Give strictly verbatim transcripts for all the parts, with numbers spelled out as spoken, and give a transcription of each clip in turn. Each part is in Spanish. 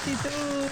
gratitud.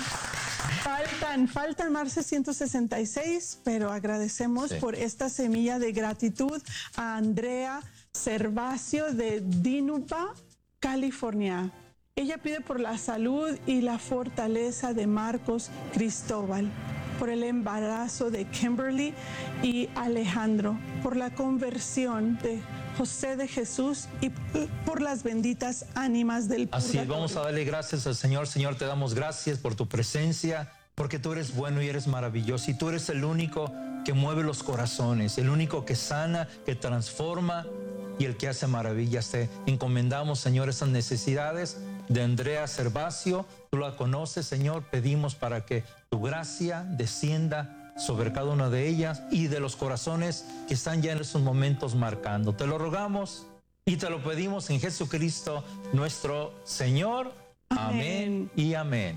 Faltan, faltan más de ciento sesenta y seis, pero agradecemos sí. por esta semilla de gratitud a Andrea Servacio de Dinuba, California. Ella pide por la salud y la fortaleza de Marcos Cristóbal, por el embarazo de Kimberly y Alejandro, por la conversión de José de Jesús y por las benditas ánimas del purgatorio. Así es, vamos a darle gracias al Señor. Señor, te damos gracias por tu presencia, porque tú eres bueno y eres maravilloso, y tú eres el único que mueve los corazones, el único que sana, que transforma y el que hace maravillas. Te encomendamos, Señor, esas necesidades de Andrea Servacio. Tú la conoces, Señor. Pedimos para que tu gracia descienda sobre cada una de ellas y de los corazones que están ya en esos momentos marcando. Te lo rogamos y te lo pedimos en Jesucristo, nuestro Señor. Amén, amén y amén.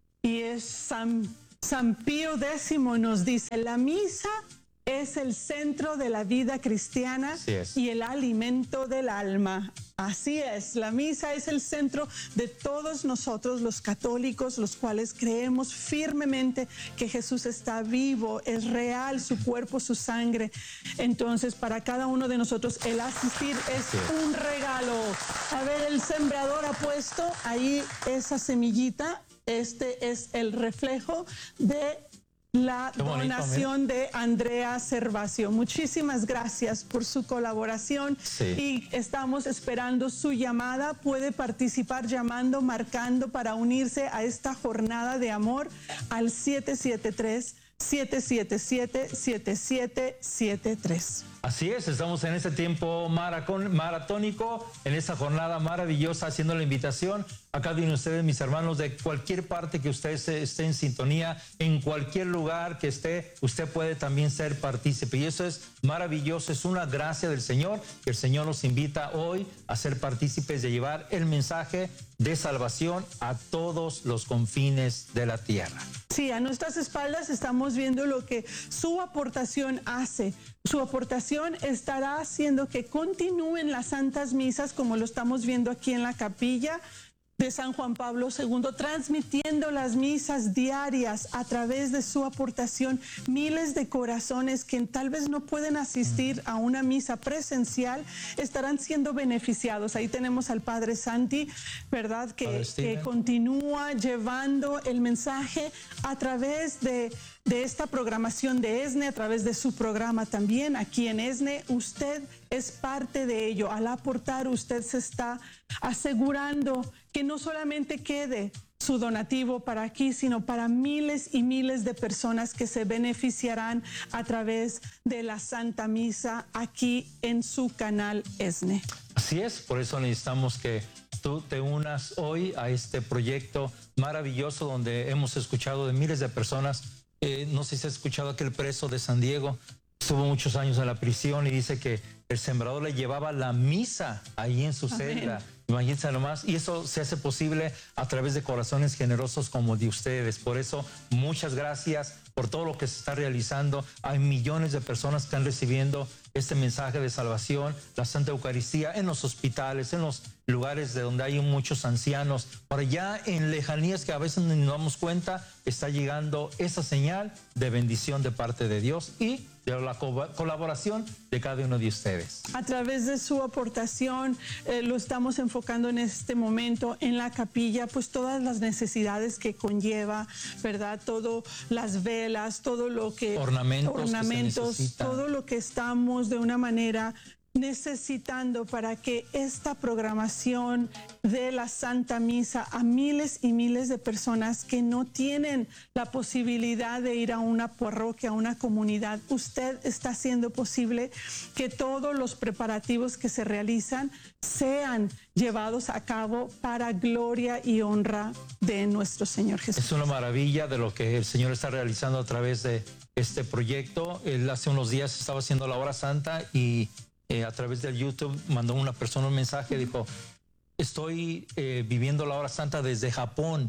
Y es San, San Pío décimo nos dice: la misa es el centro de la vida cristiana y el alimento del alma. Así es, la misa es el centro de todos nosotros los católicos, los cuales creemos firmemente que Jesús está vivo, es real, su cuerpo, su sangre. Entonces, para cada uno de nosotros, el asistir es un regalo. A ver, el sembrador ha puesto ahí esa semillita. Este es el reflejo de la bonito, donación ¿eh? de Andrea Servacio. Muchísimas gracias por su colaboración sí. y estamos esperando su llamada. Puede participar llamando, marcando para unirse a esta jornada de amor al siete siete tres, siete siete siete, siete siete siete tres. Así es, estamos en este tiempo maracón, maratónico, en esta jornada maravillosa, haciendo la invitación a cada uno de ustedes, mis hermanos, de cualquier parte que usted esté en sintonía, en cualquier lugar que esté, usted puede también ser partícipe. Y eso es maravilloso, es una gracia del Señor, que el Señor nos invita hoy a ser partícipes de llevar el mensaje de salvación a todos los confines de la tierra. Sí, a nuestras espaldas estamos viendo lo que su aportación hace. Su aportación estará haciendo que continúen las santas misas, como lo estamos viendo aquí en la capilla de San Juan Pablo segundo, transmitiendo las misas diarias a través de su aportación. Miles de corazones que tal vez no pueden asistir a una misa presencial estarán siendo beneficiados. Ahí tenemos al Padre Santi, ¿verdad? Que, que continúa llevando el mensaje a través de, de esta programación de ESNE, a través de su programa también aquí en ESNE. Usted es parte de ello. Al aportar, usted se está asegurando que no solamente quede su donativo para aquí, sino para miles y miles de personas que se beneficiarán a través de la Santa Misa aquí en su canal ESNE. Así es, por eso necesitamos que tú te unas hoy a este proyecto maravilloso donde hemos escuchado de miles de personas. Eh, no sé si has escuchado aquel preso de San Diego, estuvo muchos años en la prisión y dice que el sembrador le llevaba la misa ahí en su Amén. celda. Imagínense nomás, y eso se hace posible a través de corazones generosos como de ustedes. Por eso, muchas gracias por todo lo que se está realizando. Hay millones de personas que están recibiendo este mensaje de salvación, la Santa Eucaristía, en los hospitales, en los lugares de donde hay muchos ancianos. Por allá en lejanías que a veces no nos damos cuenta, está llegando esa señal de bendición de parte de Dios y de la co colaboración de cada uno de ustedes. A través de su aportación, eh, lo estamos enfocando en este momento en la capilla, pues todas las necesidades que conlleva, ¿verdad? Todo, las velas, todo lo que... Ornamentos, ornamentos que se todo lo que estamos de una manera necesitando para que esta programación de la Santa Misa a miles y miles de personas que no tienen la posibilidad de ir a una parroquia, a una comunidad, usted está haciendo posible que todos los preparativos que se realizan sean llevados a cabo para gloria y honra de nuestro Señor Jesús. Es una maravilla de lo que el Señor está realizando a través de este proyecto. Él hace unos días estaba haciendo la hora santa y Eh, a través del YouTube mandó una persona un mensaje, dijo, estoy eh, viviendo la hora santa desde Japón. Ay,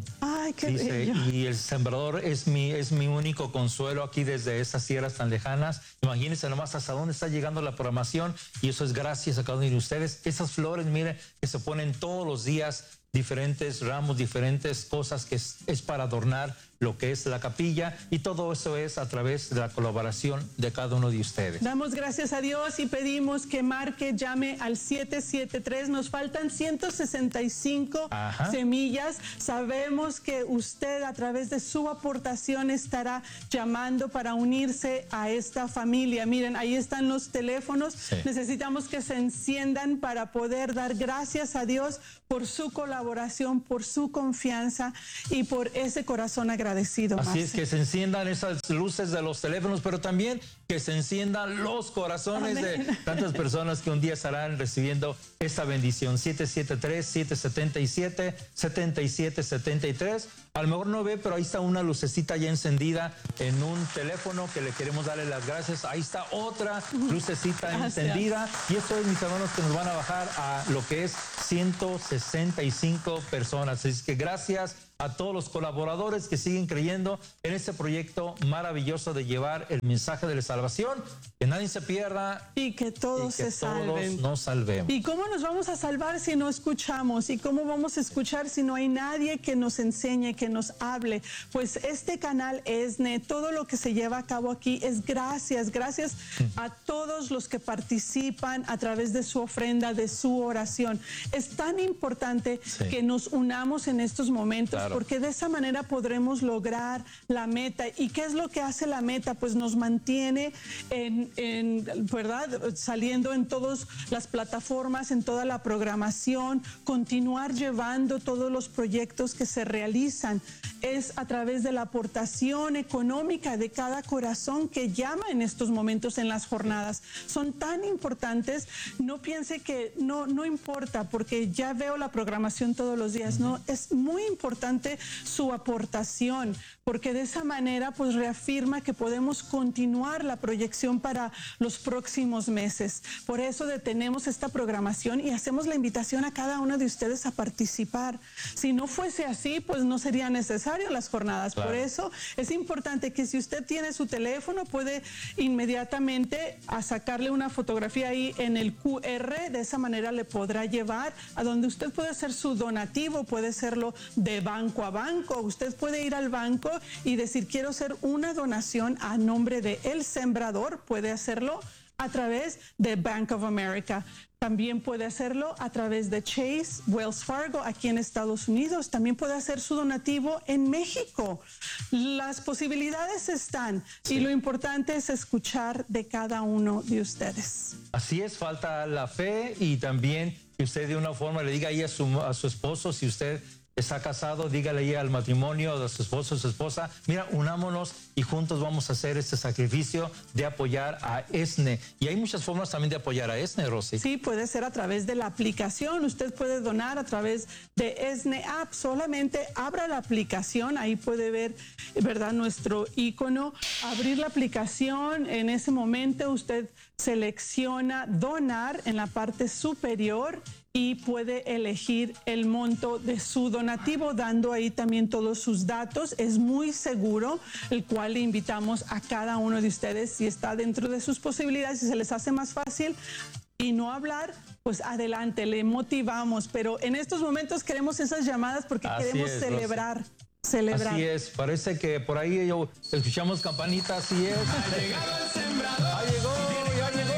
Ay, qué Dice, bello. y el sembrador es mi, es mi único consuelo aquí desde estas tierras tan lejanas. Imagínense nomás hasta dónde está llegando la programación, y eso es gracias a cada uno de ustedes. Esas flores, miren, que se ponen todos los días, diferentes ramos, diferentes cosas que es, es para adornar lo que es la capilla, y todo eso es a través de la colaboración de cada uno de ustedes. Damos gracias a Dios y pedimos que marque, llame al siete siete tres. Nos faltan ciento sesenta y cinco Ajá. semillas. Sabemos que usted a través de su aportación estará llamando para unirse a esta familia. Miren, ahí están los teléfonos. Sí. Necesitamos que se enciendan para poder dar gracias a Dios por su colaboración, por su confianza y por ese corazón agradecido. Agradecido, Así es, que se enciendan esas luces de los teléfonos, pero también que se enciendan los corazones Amén. de tantas personas que un día estarán recibiendo esta bendición. siete siete tres, siete siete siete, siete siete siete tres. A lo mejor no ve, pero ahí está una lucecita ya encendida en un teléfono que le queremos darle las gracias. Ahí está otra lucecita Gracias. encendida. Y esto es, mis hermanos, que nos van a bajar a lo que es ciento sesenta y cinco personas. Así que gracias a todos los colaboradores que siguen creyendo en este proyecto maravilloso de llevar el mensaje de la salvación, que nadie se pierda y que todos y que se todos salven. nos salvemos. ¿Y cómo nos vamos a salvar si no escuchamos? ¿Y cómo vamos a escuchar si no hay nadie que nos enseñe, que nos hable? Pues este canal ESNE, todo lo que se lleva a cabo aquí es gracias, gracias a todos los que participan a través de su ofrenda, de su oración. Es tan importante Sí. que nos unamos en estos momentos, Claro. porque de esa manera podremos lograr la meta. ¿Y qué es lo que hace la meta? Pues nos mantiene en, en ¿verdad? Saliendo en todas las plataformas, en toda la programación, continuar llevando todos los proyectos que se realizan. Es a través de la aportación económica de cada corazón que llama en estos momentos en las jornadas. Son tan importantes. No piense que no, no importa, porque ya veo la programación todos los días. No, es muy importante su aportación, porque de esa manera pues reafirma que podemos continuar la proyección para los próximos meses. Por eso detenemos esta programación y hacemos la invitación a cada uno de ustedes a participar. Si no fuese así, pues no sería necesario las jornadas. Claro. Por eso es importante que si usted tiene su teléfono, puede inmediatamente a sacarle una fotografía ahí en el Q R. De esa manera le podrá llevar a donde usted puede hacer su donativo, puede hacerlo de banco a banco. Usted puede ir al banco y decir, quiero hacer una donación a nombre de El Sembrador. Puede hacerlo a través de Bank of America. También puede hacerlo a través de Chase, Wells Fargo, aquí en Estados Unidos. También puede hacer su donativo en México. Las posibilidades están, Sí. y lo importante es escuchar de cada uno de ustedes. Así es, falta la fe, y también que usted de una forma le diga ahí a su, a su esposo, si usted está casado, dígale ahí al matrimonio de su esposo o su esposa, mira, unámonos y juntos vamos a hacer este sacrificio de apoyar a ESNE. Y hay muchas formas también de apoyar a ESNE, Rosy. Sí, puede ser a través de la aplicación. Usted puede donar a través de ESNE App. Solamente abra la aplicación, ahí puede ver, ¿verdad?, nuestro icono. Abrir la aplicación, en ese momento usted selecciona donar en la parte superior y puede elegir el monto de su donativo, dando ahí también todos sus datos. Es muy seguro, el cual le invitamos a cada uno de ustedes, si está dentro de sus posibilidades, si se les hace más fácil y no hablar, pues adelante, le motivamos. Pero en estos momentos queremos esas llamadas porque Así queremos es, celebrar. Rosy. Celebrar. Así es, parece que por ahí yo, escuchamos campanitas, así es. Ha llegado el sembrador. ¡Ah, llegó! ¡Ya llegó!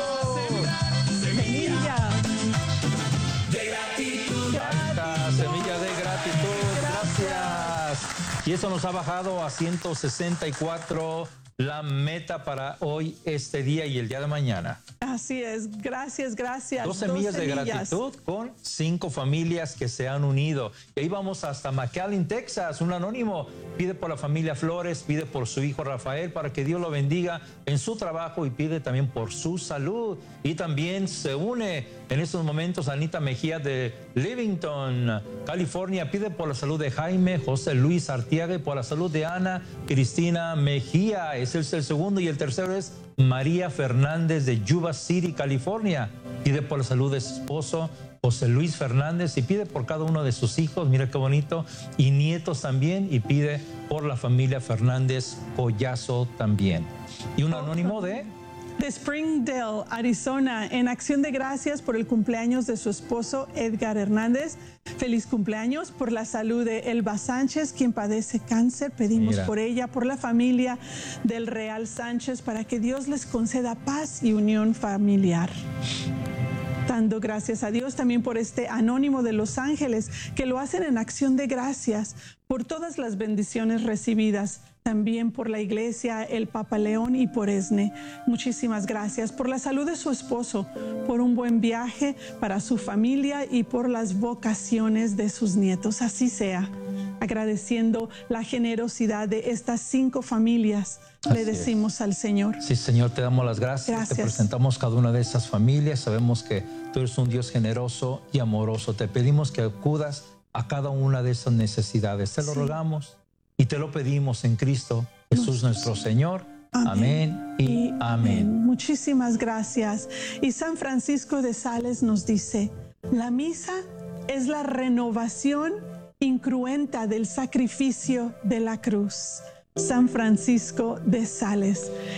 Semilla. De gratitud. Ahí está, semilla de gratitud, gracias. Y eso nos ha bajado a ciento sesenta y cuatro, la meta para hoy, este día y el día de mañana. Así es, gracias, gracias. Dos semillas de gratitud con cinco familias que se han unido. Y ahí vamos hasta McAllen, Texas. Un anónimo pide por la familia Flores, pide por su hijo Rafael para que Dios lo bendiga en su trabajo, y pide también por su salud. Y también se une en estos momentos Anita Mejía de Livington, California. Pide por la salud de Jaime José Luis Artiaga y por la salud de Ana Cristina Mejía. Ese es el segundo. Y el tercero es María Fernández de Yuba City, California. Pide por la salud de su esposo José Luis Fernández, y pide por cada uno de sus hijos, mira qué bonito, y nietos también, y pide por la familia Fernández Collazo también. Y un anónimo de... de Springdale, Arizona, en acción de gracias por el cumpleaños de su esposo Edgar Hernández. Feliz cumpleaños por la salud de Elba Sánchez, quien padece cáncer. Pedimos Mira. por ella, por la familia del Real Sánchez, para que Dios les conceda paz y unión familiar. Dando gracias a Dios también por este anónimo de Los Ángeles, que lo hacen en acción de gracias por todas las bendiciones recibidas, también por la iglesia, el Papa León y por ESNE. Muchísimas gracias por la salud de su esposo, por un buen viaje para su familia y por las vocaciones de sus nietos. Así sea. Agradeciendo la generosidad de estas cinco familias, Así le decimos es. al Señor. Sí, Señor, te damos las gracias. Gracias. Te presentamos cada una de esas familias. Sabemos que tú eres un Dios generoso y amoroso. Te pedimos que acudas a cada una de esas necesidades. Te lo Sí. rogamos y te lo pedimos en Cristo Jesús nuestro Señor. Amén, amén y, y amén. amén. Muchísimas gracias. Y San Francisco de Sales nos dice, la misa es la renovación incruenta del sacrificio de la cruz. San Francisco de Sales.